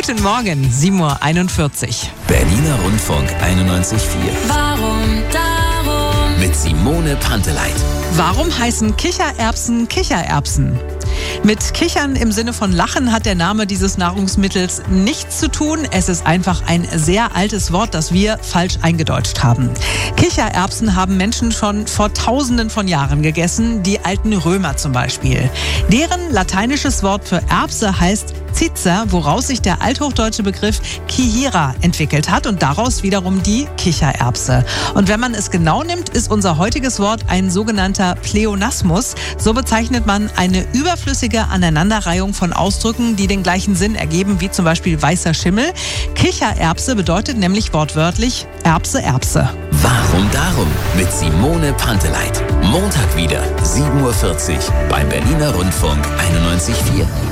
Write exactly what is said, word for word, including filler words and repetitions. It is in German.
Guten Morgen, sieben Uhr einundvierzig. Berliner Rundfunk einundneunzig Komma vier. Warum darum? Mit Simone Panteleit. Warum heißen Kichererbsen Kichererbsen? Mit Kichern im Sinne von Lachen hat der Name dieses Nahrungsmittels nichts zu tun. Es ist einfach ein sehr altes Wort, das wir falsch eingedeutscht haben. Kichererbsen haben Menschen schon vor Tausenden von Jahren gegessen, die alten Römer zum Beispiel. Deren lateinisches Wort für Erbse heißt Ciza, woraus sich der althochdeutsche Begriff Kihira entwickelt hat und daraus wiederum die Kichererbse. Und wenn man es genau nimmt, ist unser heutiges Wort ein sogenannter Pleonasmus. So bezeichnet man eine überflüssige Aneinanderreihung von Ausdrücken, die den gleichen Sinn ergeben, wie zum Beispiel weißer Schimmel. Kichererbse bedeutet nämlich wortwörtlich Erbse, Erbse. Warum darum? Mit Simone Panteleit. Montag wieder, sieben Uhr vierzig beim Berliner Rundfunk einundneunzig Komma vier.